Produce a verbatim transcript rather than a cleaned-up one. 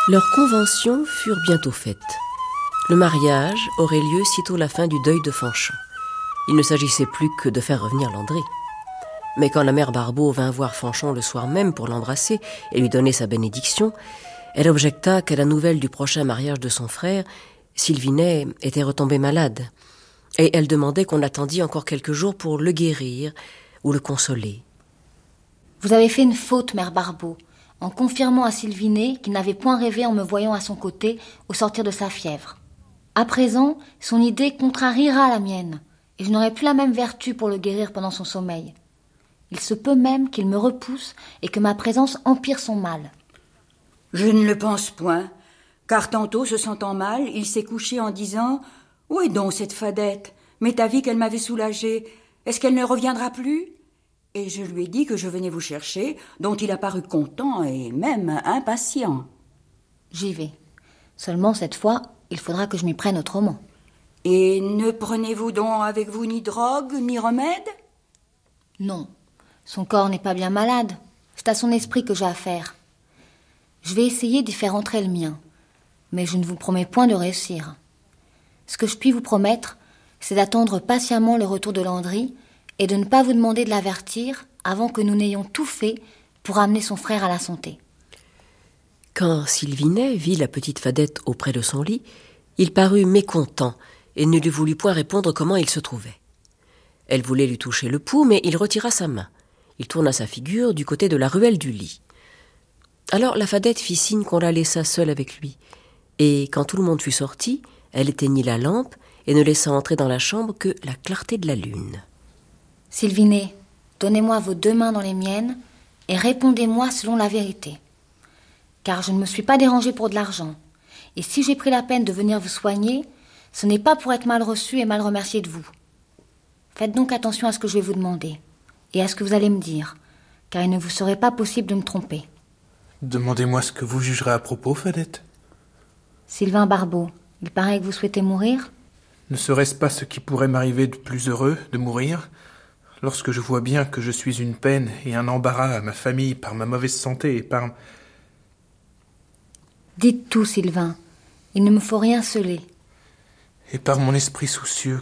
Leurs conventions furent bientôt faites. Le mariage aurait lieu sitôt la fin du deuil de Fanchon. Il ne s'agissait plus que de faire revenir Landry. Mais quand la mère Barbeau vint voir Fanchon le soir même pour l'embrasser et lui donner sa bénédiction, elle objecta qu'à la nouvelle du prochain mariage de son frère, Sylvinet était retombé malade. Et elle demandait qu'on attendît encore quelques jours pour le guérir ou le consoler. Vous avez fait une faute, mère Barbeau, en confirmant à Sylvinet qu'il n'avait point rêvé en me voyant à son côté au sortir de sa fièvre. À présent, son idée contrariera la mienne, et je n'aurai plus la même vertu pour le guérir pendant son sommeil. Il se peut même qu'il me repousse et que ma présence empire son mal. Je ne le pense point, car tantôt, se sentant mal, il s'est couché en disant « Où est donc cette Fadette? M'est avis qu'elle m'avait soulagée. Est-ce qu'elle ne reviendra plus ?» Et je lui ai dit que je venais vous chercher, dont il a paru content et même impatient. J'y vais. Seulement, cette fois, il faudra que je m'y prenne autrement. Et ne prenez-vous donc avec vous ni drogue, ni remède? Non. Son corps n'est pas bien malade. C'est à son esprit que j'ai affaire. Je vais essayer d'y faire entrer le mien. Mais je ne vous promets point de réussir. Ce que je puis vous promettre, c'est d'attendre patiemment le retour de Landry et de ne pas vous demander de l'avertir avant que nous n'ayons tout fait pour amener son frère à la santé. Quand Sylvinet vit la petite Fadette auprès de son lit, il parut mécontent et ne lui voulut point répondre comment il se trouvait. Elle voulait lui toucher le pouls, mais il retira sa main. Il tourna sa figure du côté de la ruelle du lit. Alors la Fadette fit signe qu'on la laissa seule avec lui. Et quand tout le monde fut sorti, elle éteignit la lampe et ne laissa entrer dans la chambre que la clarté de la lune. « Sylvinet, donnez-moi vos deux mains dans les miennes et répondez-moi selon la vérité. Car je ne me suis pas dérangée pour de l'argent. Et si j'ai pris la peine de venir vous soigner, ce n'est pas pour être mal reçue et mal remerciée de vous. Faites donc attention à ce que je vais vous demander et à ce que vous allez me dire, car il ne vous serait pas possible de me tromper. » Demandez-moi ce que vous jugerez à propos, Fadette. Sylvain Barbeau, il paraît que vous souhaitez mourir? Ne serait-ce pas ce qui pourrait m'arriver de plus heureux, de mourir, lorsque je vois bien que je suis une peine et un embarras à ma famille par ma mauvaise santé et par... Dites tout, Sylvain. Il ne me faut rien celer. Et par mon esprit soucieux